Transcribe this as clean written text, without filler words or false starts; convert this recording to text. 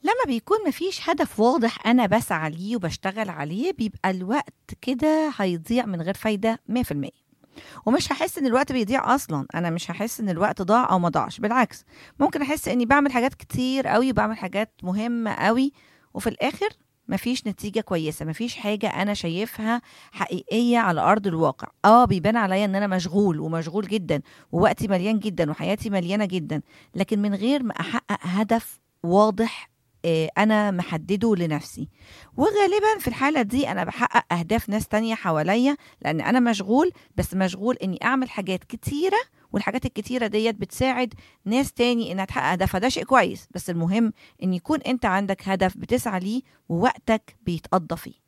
لما بيكون مفيش هدف واضح أنا بسعى ليه وبشتغل عليه، بيبقى الوقت كده هيضيع من غير فايدة 100%. ومش هحس ان الوقت بيضيع اصلا، انا مش هحس ان الوقت ضاع او ما ضاعش، بالعكس ممكن احس اني بعمل حاجات كتير قوي وبعمل حاجات مهمة قوي، وفي الاخر مفيش نتيجة كويسة، مفيش حاجة أنا شايفها حقيقية على أرض الواقع. بيبان عليا إن أنا مشغول ومشغول جدا، ووقتي مليان جدا، وحياتي مليانة جدا، لكن من غير ما أحقق هدف واضح أنا محدده لنفسي. وغالبا في الحالة دي أنا بحقق أهداف ناس تانية حواليا، لأن أنا مشغول، بس مشغول إني أعمل حاجات كتيرة، والحاجات الكتيرة ديت بتساعد ناس تاني إنها تحقق هدفها. ده شيء كويس، بس المهم إن يكون أنت عندك هدف بتسعى ليه ووقتك بيتقضى فيه.